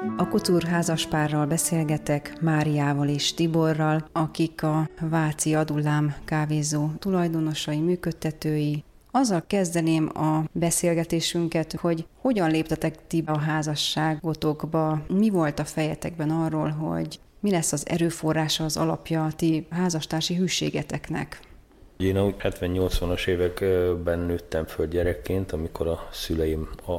A Couture házaspárral beszélgetek, Máriával és Tiborral, akik a Váci Adullám kávézó tulajdonosai, működtetői. Azzal kezdeném a beszélgetésünket, hogy hogyan léptetek ti a házasságotokba, mi volt a fejetekben arról, hogy mi lesz az erőforrása, az alapja a ti házastársi hűségeteknek? Én a 70-80-as években nőttem föl gyerekként, amikor a szüleim a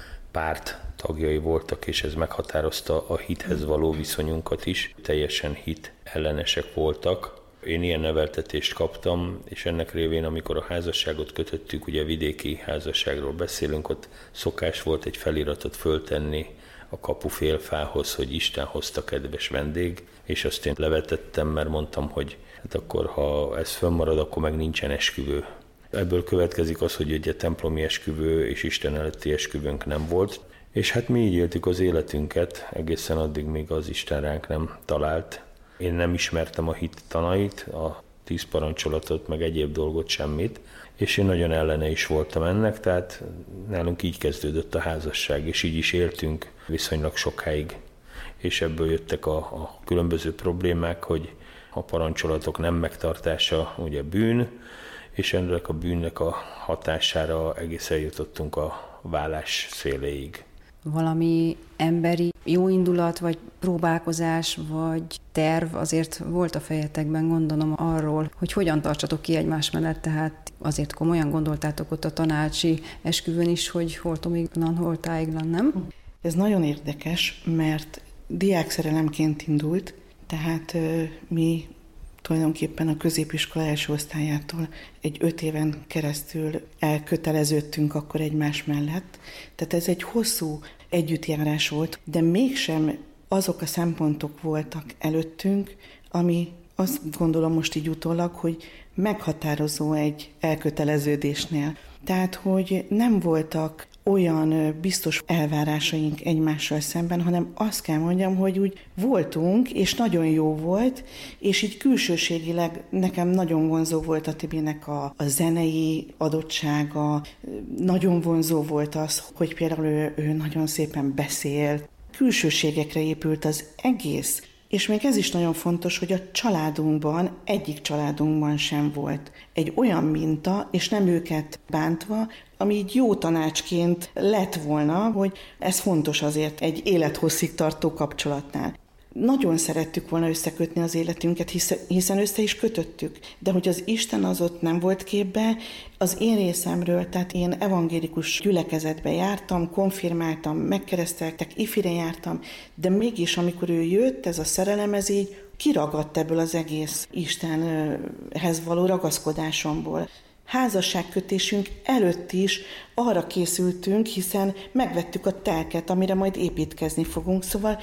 párt tagjai voltak, és ez meghatározta a hithez való viszonyunkat is. Teljesen hit ellenesek voltak. Én ilyen neveltetést kaptam, és ennek révén, amikor a házasságot kötöttük, ugye vidéki házasságról beszélünk, ott szokás volt egy feliratot föltenni a kapufélfához, hogy Isten hozta kedves vendég, és azt én levetettem, mert mondtam, hogy hát akkor, ha ez fönnmarad, akkor meg nincsen esküvő. Ebből következik az, hogy ugye templomi esküvő és Isten előtti esküvőnk nem volt, és hát mi így éltük az életünket, egészen addig, míg az Isten ránk nem talált. Én nem ismertem a hit tanait, a 10 parancsolatot, meg egyéb dolgot, semmit, és én nagyon ellene is voltam ennek, tehát nálunk így kezdődött a házasság, és így is éltünk viszonylag sokáig. És ebből jöttek a különböző problémák, hogy a parancsolatok nem megtartása ugye bűn, és ennek a bűnnek a hatására egész eljutottunk a válás széléig. Valami emberi jóindulat, vagy próbálkozás, vagy terv azért volt a fejetekben, gondolom, arról, hogy hogyan tartsatok ki egymás mellett, tehát azért komolyan gondoltátok ott a tanácsi esküvőn is, hogy hol tomiglan, hol tájiglan, nem? Ez nagyon érdekes, mert diákszerelemként indult, tehát mi tulajdonképpen a középiskola első osztályától egy 5 éven keresztül elköteleződtünk akkor egymás mellett. Tehát ez egy hosszú együttjárás volt, de mégsem azok a szempontok voltak előttünk, ami azt gondolom most így utólag, hogy meghatározó egy elköteleződésnél. Tehát, hogy nem voltak olyan biztos elvárásaink egymással szemben, hanem azt kell mondjam, hogy úgy voltunk, és nagyon jó volt, és így külsőségileg nekem nagyon vonzó volt a Tibinek a zenei adottsága, nagyon vonzó volt az, hogy például ő nagyon szépen beszél. Külsőségekre épült az egész. És még ez is nagyon fontos, hogy a családunkban, egyik családunkban sem volt egy olyan minta, és nem őket bántva, ami így jó tanácsként lett volna, hogy ez fontos azért egy élethosszig tartó kapcsolatnál. Nagyon szerettük volna összekötni az életünket, hiszen össze is kötöttük. De hogy az Isten az ott nem volt képbe, az én részemről, tehát én evangélikus gyülekezetbe jártam, konfirmáltam, megkereszteltek, ifire jártam, de mégis amikor ő jött, ez a szerelem, ez így kiragadt ebből az egész Istenhez való ragaszkodásomból. Házasságkötésünk előtt is arra készültünk, hiszen megvettük a telket, amire majd építkezni fogunk, szóval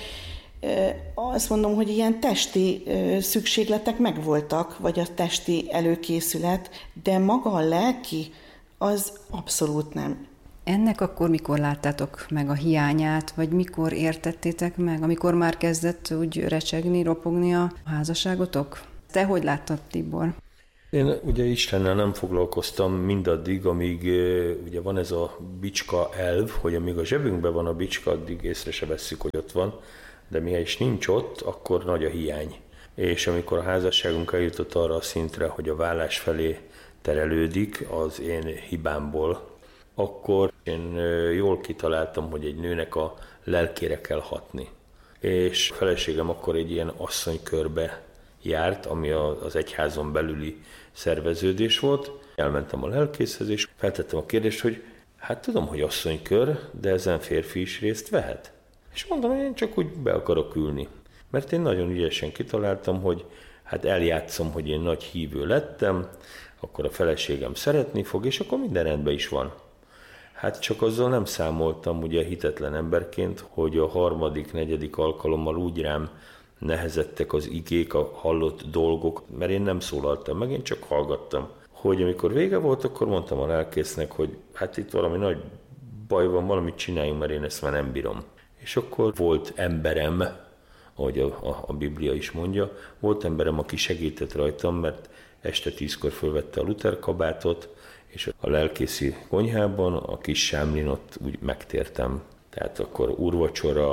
azt mondom, hogy ilyen testi szükségletek megvoltak, vagy a testi előkészület, de maga a lelki, az abszolút nem. Ennek akkor mikor láttátok meg a hiányát, vagy mikor értettétek meg, amikor már kezdett úgy recsegni, ropogni a házasságotok? Te hogy láttad, Tibor? Én ugye Istennel nem foglalkoztam mindaddig, amíg ugye van ez a bicska elv, hogy amíg a zsebünkben van a bicska, addig észre se vesszük, hogy ott van, de mihelyis nincs ott, akkor nagy a hiány. És amikor a házasságunk eljutott arra a szintre, hogy a vállás felé terelődik az én hibámból, akkor én jól kitaláltam, hogy egy nőnek a lelkére kell hatni. És a feleségem akkor egy ilyen asszonykörbe járt, ami az egyházon belüli szerveződés volt. Elmentem a lelkészhez, és feltettem a kérdést, hogy hát tudom, hogy asszonykör, de ezen férfi is részt vehet. És mondom, hogy én csak úgy be akarok ülni. Mert én nagyon ügyesen kitaláltam, hogy hát eljátszom, hogy én nagy hívő lettem, akkor a feleségem szeretni fog, és akkor minden rendben is van. Hát csak azzal nem számoltam ugye hitetlen emberként, hogy a 3., 4. alkalommal úgy rám nehezettek az igék, a hallott dolgok, mert én nem szólaltam meg, én csak hallgattam. Hogy amikor vége volt, akkor mondtam a lelkésznek, hogy hát itt valami nagy baj van, valamit csináljunk, mert én ezt már nem bírom. És akkor volt emberem, ahogy a Biblia is mondja, volt emberem, aki segített rajtam, mert este 10-kor fölvette a Luther kabátot, és a lelkészi konyhában, a kis sámlin ott úgy megtértem. Tehát akkor úrvacsora,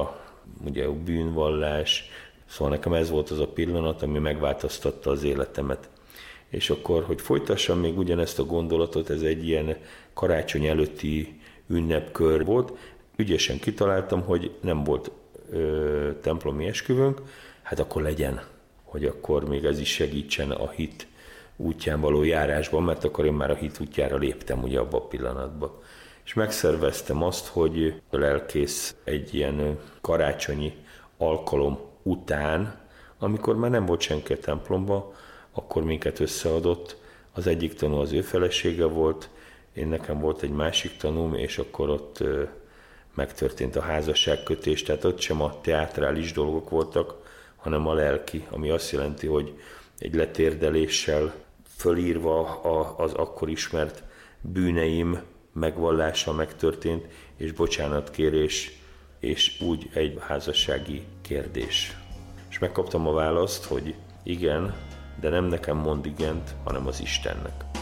ugye a bűnvallás. Szóval nekem ez volt az a pillanat, ami megváltoztatta az életemet. És akkor, hogy folytassam még ugyanezt a gondolatot, ez egy ilyen karácsony előtti ünnepkör volt. Ügyesen kitaláltam, hogy nem volt templomi esküvőnk, hát akkor legyen, hogy akkor még ez is segítsen a hit útján való járásban, mert akkor én már a hit útjára léptem ugye abban a pillanatban. És megszerveztem azt, hogy a lelkész egy ilyen karácsonyi alkalom után, amikor már nem volt senki a templomba, akkor minket összeadott. Az egyik tanú az ő felesége volt, nekem volt egy másik tanúm, és akkor ott megtörtént a házasságkötés, tehát ott sem a teátrális dolgok voltak, hanem a lelki, ami azt jelenti, hogy egy letérdeléssel fölírva az akkor ismert bűneim megvallása megtörtént, és bocsánatkérés, és úgy egy házassági kérdés. És megkaptam a választ, hogy igen, de nem nekem mond igent, hanem az Istennek.